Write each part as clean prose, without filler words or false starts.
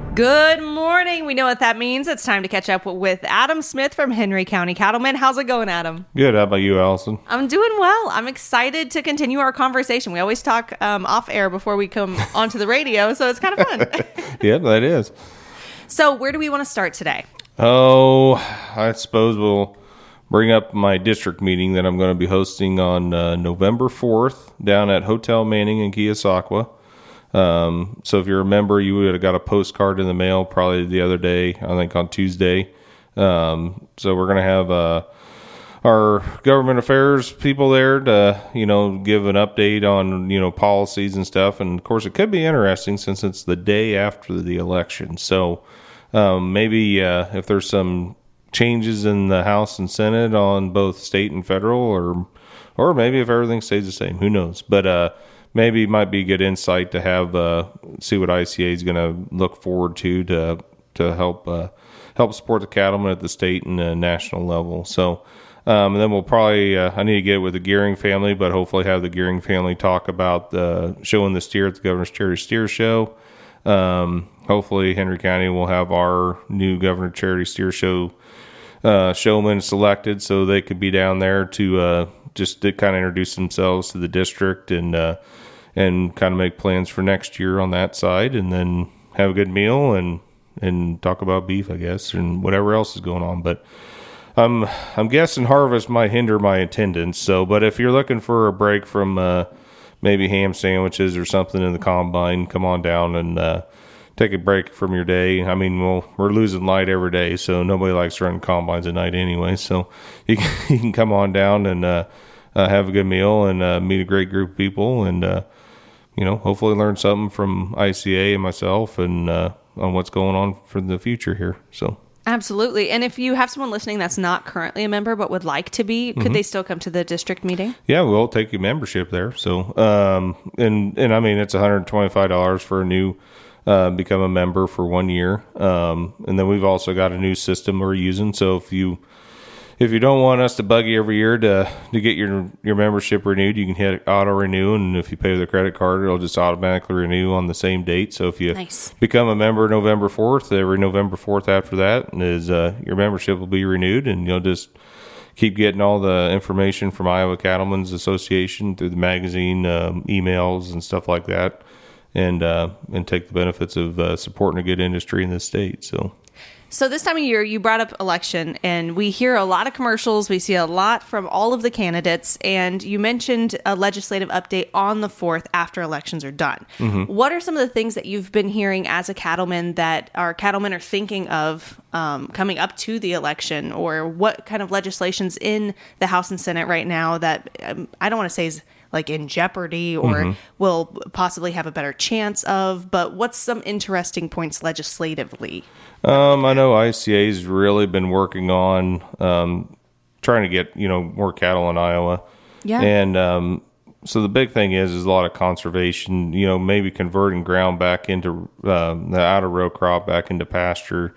Good morning. We know what that means. It's time to catch up with Adam Smith from Henry County Cattlemen. How's it going, Adam? Good. How about you, Allison? I'm doing well. I'm excited to continue our conversation. We always talk off air before we come onto the radio, so it's kind of fun. Yeah, that is. So where do we want to start today? Oh, I suppose we'll bring up my district meeting that I'm going to be hosting on November 4th down at Hotel Manning in Keosauqua. So if you're a member, you would have got a postcard in the mail probably the other day, I think on Tuesday. So we're going to have our government affairs people there to, give an update on, policies and stuff. And, of course, it could be interesting since it's the day after the election. So maybe if there's some changes in the House and Senate on both state and federal, or maybe if everything stays the same, who knows? But maybe it might be a good insight to have see what ICA is going to look forward to help support the cattlemen at the state and the national level. So and then we'll probably I need to get with the Gearing family, but hopefully have the Gearing family talk about showing the steer at the Governor's Charity Steer Show. Hopefully Henry County will have our new Governor Charity Steer Show showmen selected so they could be down there to just to kind of introduce themselves to the district and kind of make plans for next year on that side, and then have a good meal and talk about beef, I guess, and whatever else is going on. But I'm guessing harvest might hinder my attendance. So, but if you're looking for a break from maybe ham sandwiches or something in the combine, come on down and take a break from your day. I mean, we're losing light every day, so nobody likes running combines at night anyway. So you can come on down and have a good meal and meet a great group of people, and hopefully learn something from ICA and myself and on what's going on for the future here. So. Absolutely. And if you have someone listening that's not currently a member but would like to be, could they still come to the district meeting? Yeah, we'll take your membership there. So, and I mean, it's $125 for a new become a member for 1 year. And then we've also got a new system we're using. So if you don't want us to bug you every year to get your membership renewed, you can hit auto renew, and if you pay with a credit card, it'll just automatically renew on the same date. So if you become a member November 4th, every November 4th after that is your membership will be renewed, and you'll just keep getting all the information from Iowa Cattlemen's Association through the magazine, emails and stuff like that, and take the benefits of supporting a good industry in this state. So this time of year, you brought up election, and we hear a lot of commercials. We see a lot from all of the candidates, and you mentioned a legislative update on the 4th after elections are done. Mm-hmm. What are some of the things that you've been hearing as a cattleman that our cattlemen are thinking of coming up to the election, or what kind of legislation's in the House and Senate right now that I don't want to say is like in jeopardy or will possibly have a better chance of, but what's some interesting points legislatively? I know ICA's really been working on trying to get, more cattle in Iowa. Yeah. And so the big thing is a lot of conservation, maybe converting ground back into the outer row crop back into pasture.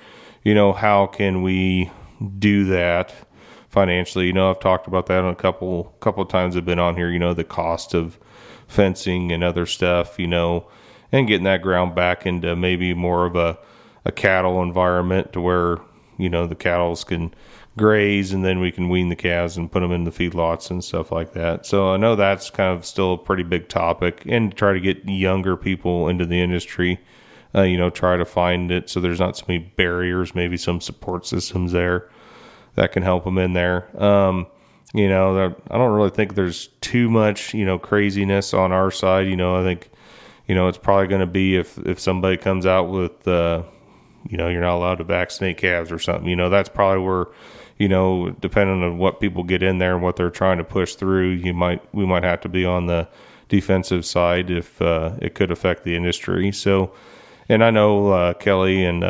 How can we do that financially? I've talked about that on a couple of times I've been on here, the cost of fencing and other stuff, and getting that ground back into maybe more of a cattle environment to where, the cattle can graze, and then we can wean the calves and put them in the feedlots and stuff like that. So I know that's kind of still a pretty big topic, and try to get younger people into the industry, try to find it so there's not so many barriers, maybe some support systems there that can help them in there. I don't really think there's too much, craziness on our side. I think, it's probably going to be if somebody comes out with, you're not allowed to vaccinate calves or something, that's probably where, depending on what people get in there and what they're trying to push through, we might have to be on the defensive side if it could affect the industry. So, and I know Kelly and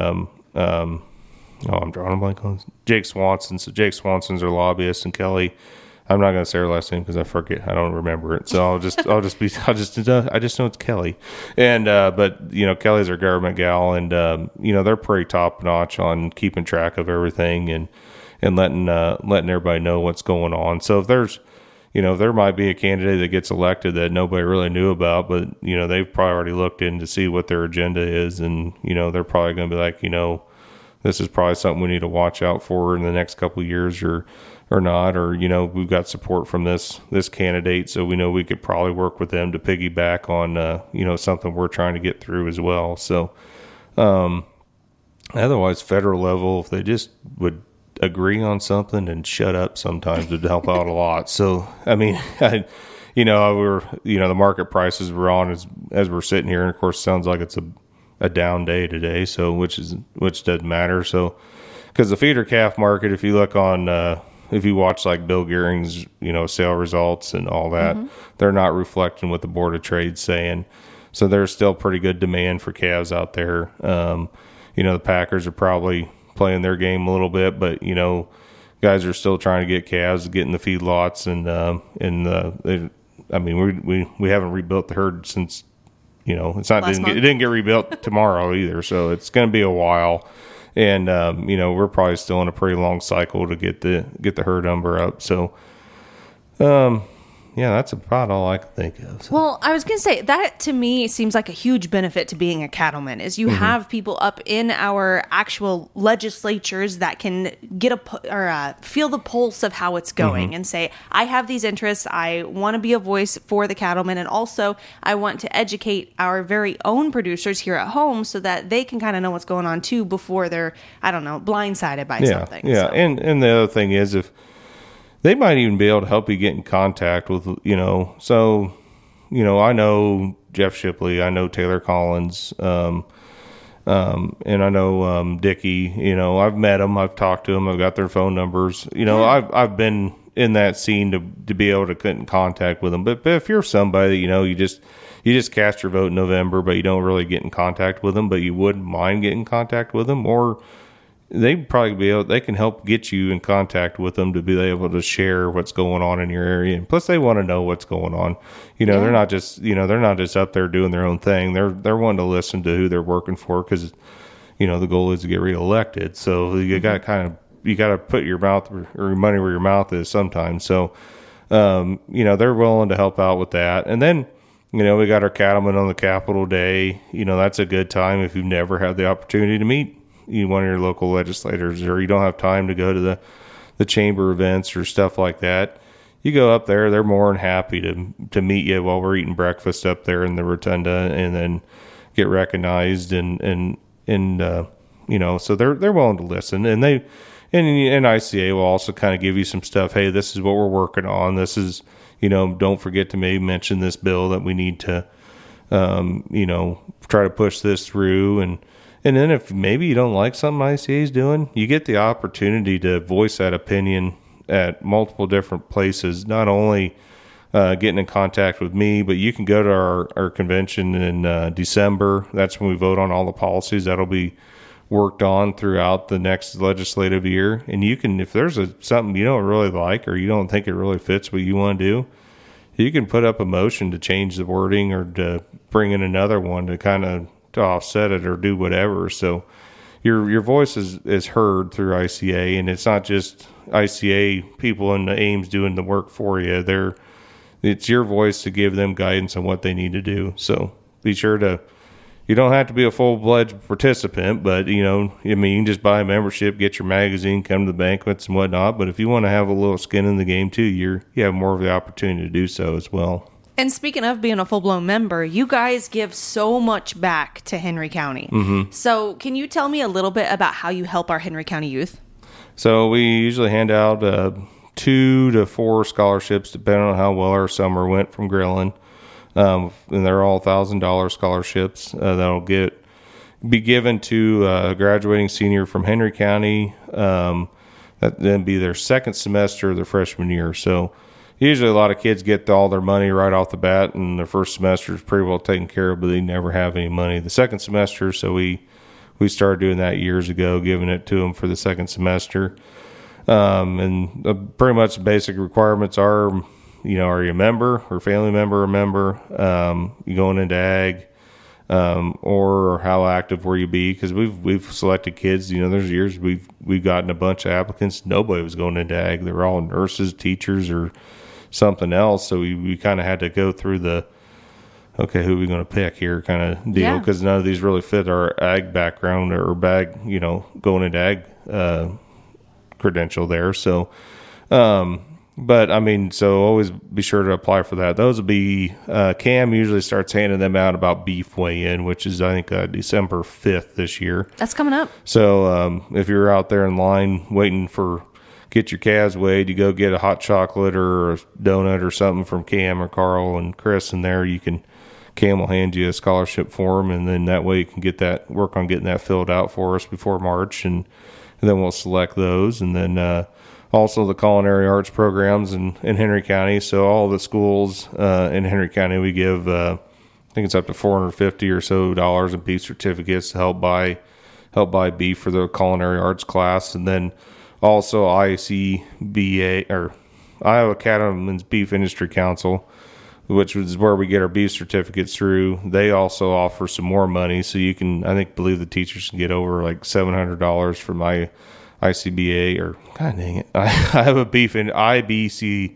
I'm drawing a blank on Jake Swanson. So Jake Swanson's our lobbyist, and Kelly, I'm not going to say her last name because I forget. I don't remember it. So I just know it's Kelly. And, but Kelly's our government gal, and, they're pretty top notch on keeping track of everything and letting everybody know what's going on. So if there's, there might be a candidate that gets elected that nobody really knew about, but, they've probably already looked in to see what their agenda is. And, they're probably going to be like, this is probably something we need to watch out for in the next couple of years or not. Or, we've got support from this candidate. So we know we could probably work with them to piggyback on, something we're trying to get through as well. So, otherwise, federal level, if they just would agree on something and shut up sometimes, would help out a lot. So, I mean, the market prices were on as we're sitting here, and of course, it sounds like it's a down day today. So, which doesn't matter. So, because the feeder calf market, if you look on, if you watch like Bill Gearing's, sale results and all that, they're not reflecting what the Board of Trade's saying. So there's still pretty good demand for calves out there. The Packers are probably playing their game a little bit, but guys are still trying to get calves, get in the feedlots, we haven't rebuilt the herd since it's not it didn't get rebuilt tomorrow either, so it's going to be a while, and we're probably still in a pretty long cycle to get the herd number up. So, yeah, that's about all I can think of. So. Well, I was going to say, that to me seems like a huge benefit to being a cattleman, is you have people up in our actual legislatures that can get feel the pulse of how it's going and say, I have these interests, I want to be a voice for the cattlemen, and also I want to educate our very own producers here at home so that they can kind of know what's going on too before they're, blindsided by something. Yeah, so. And the other thing is, if they might even be able to help you get in contact with, so, I know Jeff Shipley, I know Taylor Collins, and I know Dickie, I've met them, I've talked to them, I've got their phone numbers, I've been in that scene to be able to get in contact with them. But if you're somebody, you just cast your vote in November, but you don't really get in contact with them, but you wouldn't mind getting in contact with them, or they'd probably they can help get you in contact with them to be able to share what's going on in your area. And plus they want to know what's going on. They're not just, they're not just up there doing their own thing. They're wanting to listen to who they're working for, because, the goal is to get reelected. So you got to put your mouth or your money where your mouth is sometimes. So, they're willing to help out with that. And then, we got our cattlemen on the Capitol Day. That's a good time if you've never had the opportunity to meet one of your local legislators, or you don't have time to go to the chamber events or stuff like that. You go up there, they're more than happy to meet you while we're eating breakfast up there in the rotunda, and then get recognized and so they're willing to listen, and ICA will also kind of give you some stuff. Hey, this is what we're working on. This is, don't forget to maybe mention this bill that we need to, try to push this through. And then if maybe you don't like something ICA is doing, you get the opportunity to voice that opinion at multiple different places, not only getting in contact with me, but you can go to our convention in December. That's when we vote on all the policies that'll be worked on throughout the next legislative year. And you can, if there's something you don't really like or you don't think it really fits what you want to do, you can put up a motion to change the wording or to bring in another one to offset it or do whatever. So your voice is heard through ICA, and it's not just ICA people in the Ames doing the work for you. It's your voice to give them guidance on what they need to do. So be sure you don't have to be a full-fledged participant, but you can just buy a membership, get your magazine, come to the banquets and whatnot. But if you want to have a little skin in the game too, you have more of the opportunity to do so as well. And speaking of being a full-blown member, you guys give so much back to Henry County. So can you tell me a little bit about how you help our Henry County youth? So we usually hand out 2 to 4 scholarships, depending on how well our summer went from grilling. And they're all $1,000 scholarships that'll be given to a graduating senior from Henry County. That then be their second semester of their freshman year. So usually a lot of kids get all their money right off the bat, and their first semester is pretty well taken care of, but they never have any money the second semester. So we started doing that years ago, giving it to them for the second semester. And pretty much the basic requirements are, are you a member or family member or member? You going into ag, or how active will you be? Because we've selected kids. There's years we've gotten a bunch of applicants. Nobody was going into ag. They were all nurses, teachers, or something else. So we kind of had to go through the, okay, who are we going to pick here kind of deal, because none of these really fit our ag background or going into ag credential there. So, but I mean, so always be sure to apply for that. Those will be, Cam usually starts handing them out about beef weigh-in, which is, I think, December 5th this year. That's coming up. So, if you're out there in line waiting get your calves weighed, you go get a hot chocolate or a donut or something from Cam or Carl and Chris in there. Cam will hand you a scholarship form, and then that way you can work on getting that filled out for us before March, and then we'll select those. And then, also the culinary arts programs in Henry County. So all the schools in Henry County, we give, I think it's up to $450 or so in beef certificates to help buy beef for the culinary arts class. And then also ICBA, or Iowa Cattlemen's Beef Industry Council, which is where we get our beef certificates through. They also offer some more money. So you can, believe the teachers can get over like $700 from my ICBA, or God dang it, I have a beef in IBC,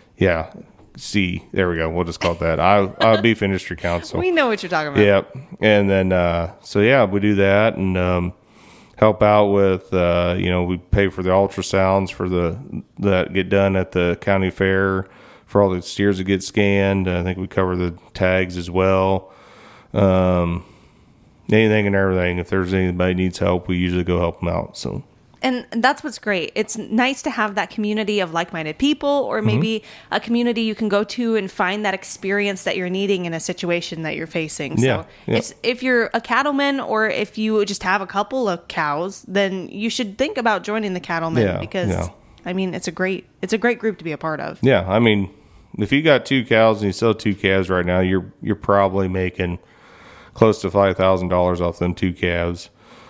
there we go, we'll just call it that. I Beef Industry Council. We know what you're talking about. Yep. And then we do that, and help out with we pay for the ultrasounds that get done at the county fair for all the steers that get scanned. I think we cover the tags as well. Anything and everything. If there's anybody needs help, we usually go help them out. So. And that's what's great. It's nice to have that community of like-minded people, or maybe a community you can go to and find that experience that you're needing in a situation that you're facing. So if you're a cattleman, or if you just have a couple of cows, then you should think about joining the cattlemen, because it's a great group to be a part of. Yeah. I mean, if you got 2 cows and you sell 2 calves right now, you're probably making close to $5,000 off them 2 calves.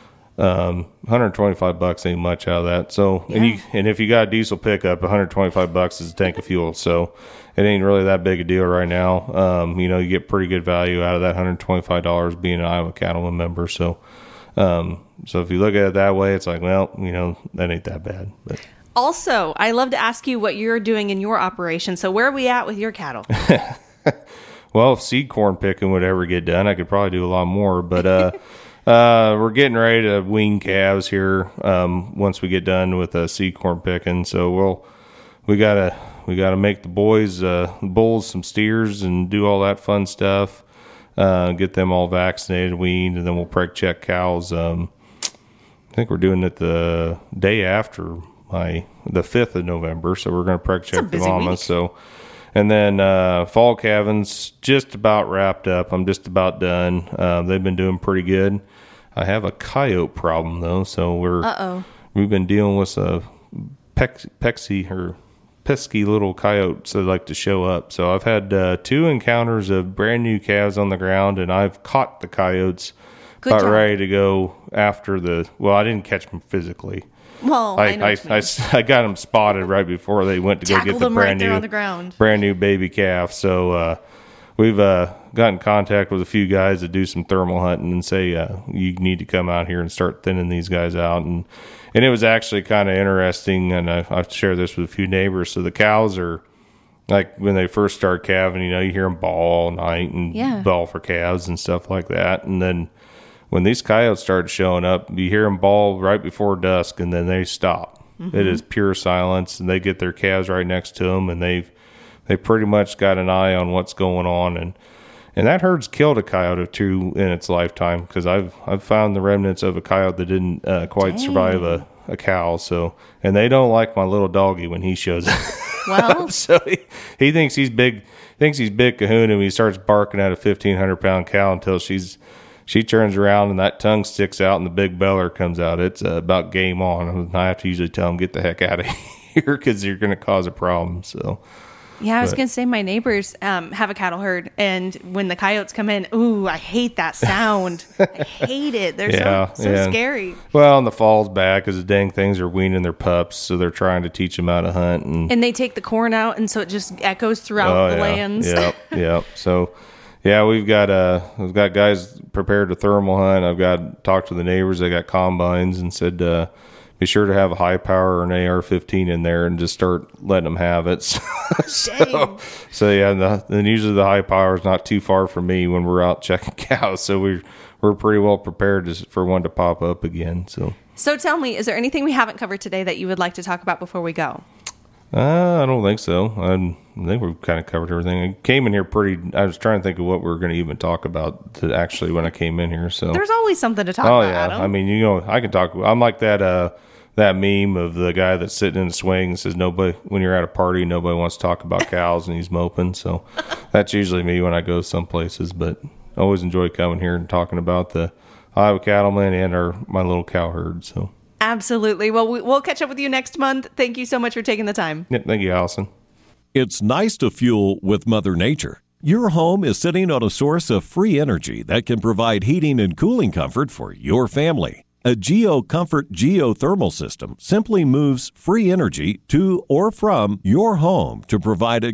$125 ain't much out of that. So, and if you got a diesel pickup, $125 is a tank of fuel. So it ain't really that big a deal right now. You get pretty good value out of that $125 being an Iowa Cattleman member. So, so if you look at it that way, it's like, well, that ain't that bad. But also, I love to ask you what you're doing in your operation. So where are we at with your cattle? Well, if seed corn picking would ever get done, I could probably do a lot more, but, we're getting ready to wean calves here once we get done with seed corn picking. So we gotta make the bulls some steers and do all that fun stuff. Get them all vaccinated, weaned, and then we'll preg check cows. I think we're doing it the day after the 5th of November. So we're gonna preg check the mamas. So. And then fall calving's just about wrapped up. I'm just about done. They've been doing pretty good. I have a coyote problem though, so we've been dealing with a pesky little coyotes that like to show up. So I've had 2 encounters of brand new calves on the ground, and I've caught the coyotes ready to go after I didn't catch them physically. Well, I got them spotted right before they went to go get the brand new baby calf. So we've got in contact with a few guys that do some thermal hunting and say you need to come out here and start thinning these guys out. And it was actually kind of interesting, and I've shared this with a few neighbors. So the cows are, like, when they first start calving, you hear them bawl all night and bawl for calves and stuff like that. And then when these coyotes started showing up, you hear them bawl right before dusk, and then they stop. Mm-hmm. It is pure silence, and they get their calves right next to them, and they pretty much got an eye on what's going on. And that herd's killed a coyote or 2 in its lifetime, because I've found the remnants of a coyote that didn't quite survive a cow. So, and they don't like my little doggy when he shows up. Well, so he thinks he's big kahuna, and he starts barking at a 1,500-pound cow until she turns around and that tongue sticks out and the big beller comes out. It's about game on. I have to usually tell them, get the heck out of here, because you're going to cause a problem. So, yeah, I was going to say my neighbors have a cattle herd, and when the coyotes come in, ooh, I hate that sound. I hate it. They're so scary. Well, and the fall's bad because the dang things are weaning their pups, so they're trying to teach them how to hunt. And they take the corn out, and so it just echoes throughout the lands. Yep. So, yeah, we've got guys prepared to thermal hunt. I've got talked to the neighbors. They got combines and said be sure to have a high power or an AR-15 in there and just start letting them have it. So yeah, and usually the high power is not too far from me when we're out checking cows. So we're pretty well prepared for one to pop up again. So tell me, is there anything we haven't covered today that you would like to talk about before we go? I don't think so. I think we've kind of covered everything. I came in here I was trying to think of what we were going to even talk about when I came in here. So there's always something to talk about. Oh yeah, Adam. I mean, I can talk. I'm like that meme of the guy that's sitting in the swing and says when you're at a party, nobody wants to talk about cows and he's moping. So that's usually me when I go some places. But I always enjoy coming here and talking about the Iowa cattlemen and my little cow herd. So. Absolutely. Well, we'll catch up with you next month. Thank you so much for taking the time. Yeah, thank you, Allison. It's nice to fuel with Mother Nature. Your home is sitting on a source of free energy that can provide heating and cooling comfort for your family. A GeoComfort geothermal system simply moves free energy to or from your home to provide a